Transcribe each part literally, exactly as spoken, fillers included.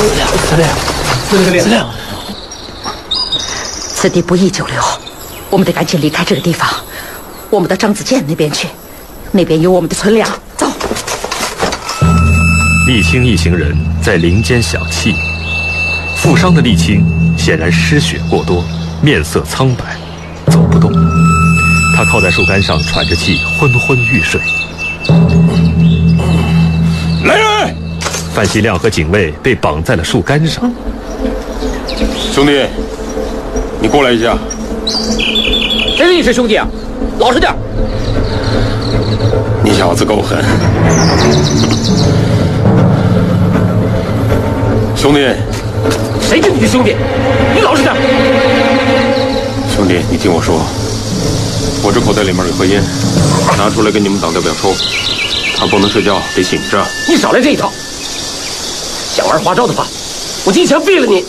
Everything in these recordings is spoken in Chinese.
司令，司令，司令， 此地不宜久留，我们得赶紧离开这个地方。我们到张子健那边去，那边有我们的存粮。走。 沥青一行人在林间小憩，负伤的沥青显然失血过多，面色苍白，走不动。他靠在树干上喘着气，昏昏欲睡。 来人！ 范希亮和警卫被绑在了树干上。 兄弟，你过来一下。 谁是你是兄弟啊？老实点。 你小子够狠。兄弟， 谁是你的兄弟？你老实点。 兄弟，你听我说，我这口袋里面有盒烟，拿出来给你们党代表抽。他不能睡觉，得醒着。 你少来这一套！想玩花招的话，我就一枪毙了你！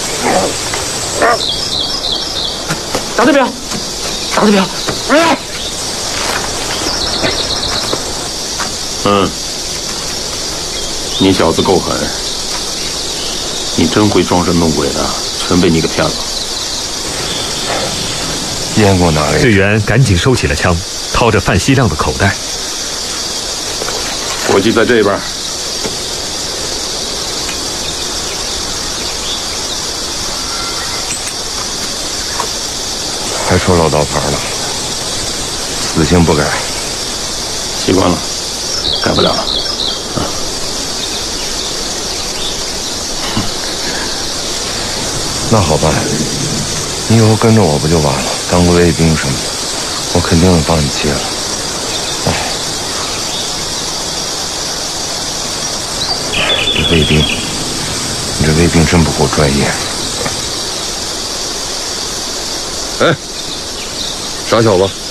党代表，党代表，哎！ 嗯，你小子够狠，你真会装神弄鬼的，全被你给骗了。 烟给我拿来。 队员赶紧收起了枪，掏着范希亮的口袋。 伙计在这边。 还说老道牌了，死性不改。 习惯了，改不了了。啊、 那好办，你以后跟着我不就完了？当个卫兵什么的，我肯定能帮你接了。哎，这卫兵，你这卫兵真不够专业。哎，傻小子！